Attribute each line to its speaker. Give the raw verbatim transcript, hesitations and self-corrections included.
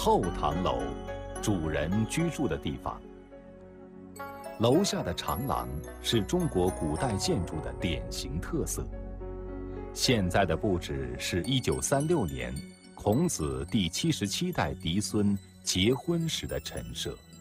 Speaker 1: 后堂楼，主人居住的地方。楼下的长廊是中国古代建筑的典型特色。现在的布置是一九三六年孔子第七十七代嫡孙结婚时的陈设。